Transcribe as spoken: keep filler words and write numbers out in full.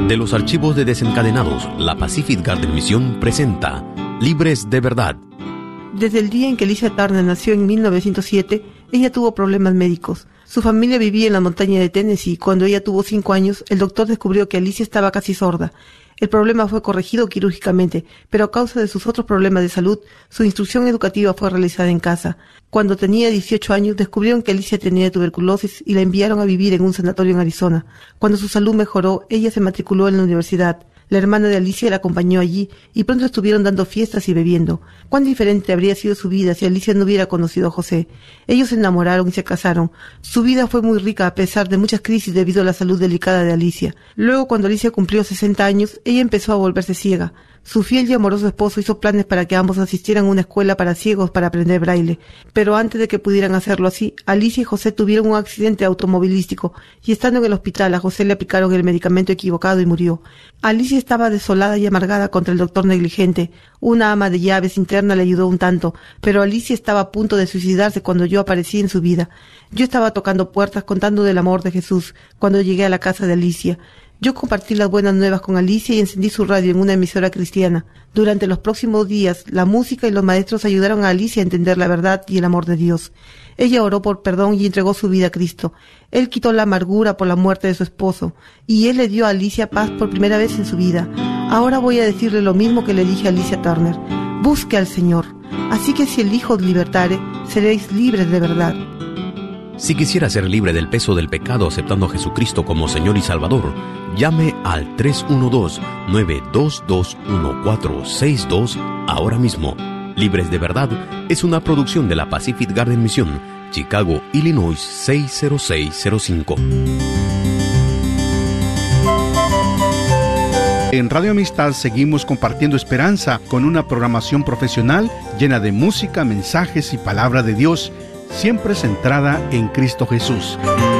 De los archivos de Desencadenados, la Pacific Garden Mission presenta Libres de Verdad. Desde el día en que Alicia Turner nació en mil novecientos siete, ella tuvo problemas médicos. Su familia vivía en la montaña de Tennessee. Cuando ella tuvo cinco años, el doctor descubrió que Alicia estaba casi sorda. El problema fue corregido quirúrgicamente, pero a causa de sus otros problemas de salud, su instrucción educativa fue realizada en casa. Cuando tenía dieciocho años, descubrieron que Alicia tenía tuberculosis y la enviaron a vivir en un sanatorio en Arizona. Cuando su salud mejoró, ella se matriculó en la universidad. La hermana de Alicia la acompañó allí y pronto estuvieron dando fiestas y bebiendo. Cuán diferente habría sido su vida si Alicia no hubiera conocido a José. Ellos se enamoraron y se casaron. Su vida fue muy rica a pesar de muchas crisis debido a la salud delicada de Alicia. Luego, cuando Alicia cumplió sesenta años, ella empezó a volverse ciega. Su fiel y amoroso esposo hizo planes para que ambos asistieran a una escuela para ciegos para aprender braille. Pero antes de que pudieran hacerlo así, Alicia y José tuvieron un accidente automovilístico y estando en el hospital a José le aplicaron el medicamento equivocado y murió. Alicia estaba desolada y amargada contra el doctor negligente. Una ama de llaves interna le ayudó un tanto, pero Alicia estaba a punto de suicidarse cuando yo aparecí en su vida. Yo estaba tocando puertas contando del amor de Jesús cuando llegué a la casa de Alicia. Yo compartí las buenas nuevas con Alicia y encendí su radio en una emisora cristiana. Durante los próximos días, la música y los maestros ayudaron a Alicia a entender la verdad y el amor de Dios. Ella oró por perdón y entregó su vida a Cristo. Él quitó la amargura por la muerte de su esposo, y Él le dio a Alicia paz por primera vez en su vida. Ahora voy a decirle lo mismo que le dije a Alicia Turner. Busque al Señor. Así que si el Hijo os libertare, seréis libres de verdad. Si quisiera ser libre del peso del pecado aceptando a Jesucristo como Señor y Salvador, llame al tres uno dos, nueve dos dos, uno cuatro seis dos ahora mismo. Libres de Verdad es una producción de la Pacific Garden Mission, Chicago, Illinois seis cero seis cero cinco. En Radio Amistad seguimos compartiendo esperanza con una programación profesional llena de música, mensajes y palabra de Dios, siempre centrada en Cristo Jesús.